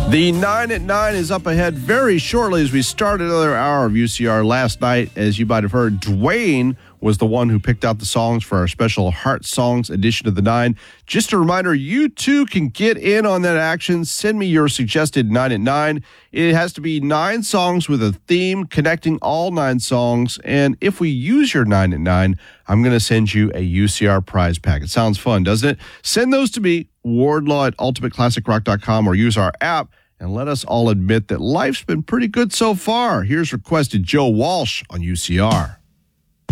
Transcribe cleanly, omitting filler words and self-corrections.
The 9 at 9 is up ahead very shortly as we start another hour of UCR. Last night, as you might have heard, Dwayne was the one who picked out the songs for our special Heart Songs edition of the 9. Just a reminder, you too can get in on that action. Send me your suggested 9 at 9. It has to be 9 songs with a theme connecting all 9 songs. And if we use your 9 at 9, I'm going to send you a UCR prize pack. It sounds fun, doesn't it? Send those to me, Wardlaw at ultimateclassicrock.com, or use our app. And let us all admit that life's been pretty good so far. Here's requested Joe Walsh on UCR.